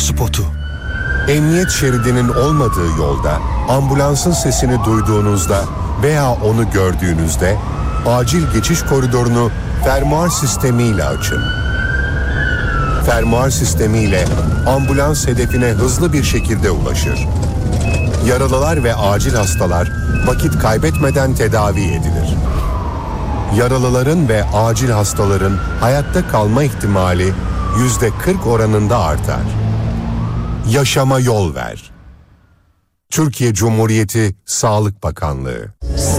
spotu. Emniyet şeridinin olmadığı yolda ambulansın sesini duyduğunuzda veya onu gördüğünüzde acil geçiş koridorunu fermuar sistemiyle açın. Fermuar sistemiyle ambulans hedefine hızlı bir şekilde ulaşır. Yaralılar ve acil hastalar vakit kaybetmeden tedavi edilir. Yaralıların ve acil hastaların hayatta kalma ihtimali %40 oranında artar. Yaşama yol ver. Türkiye Cumhuriyeti Sağlık Bakanlığı.